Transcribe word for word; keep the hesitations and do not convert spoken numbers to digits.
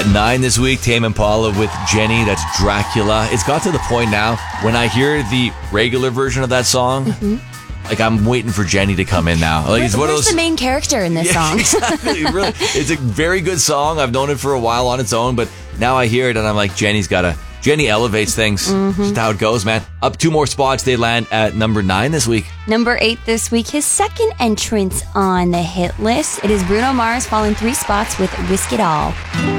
nine this week, Tame Impala with Jenny. That's Dracula. It's got to the point now when I hear the regular version of that song, mm-hmm. like I'm waiting for Jenny to come in now. Like, Where, it's one where's of those, the main character in this yeah, song? Exactly. Really, it's a very good song. I've known it for a while on its own, but now I hear it and I'm like, Jenny's got to. Jenny elevates things. Mm-hmm. Just how it goes, man. Up two more spots. They land at number nine this week. Number eight this week, his second entrance on the hit list. It is Bruno Mars falling three spots with Risk It All.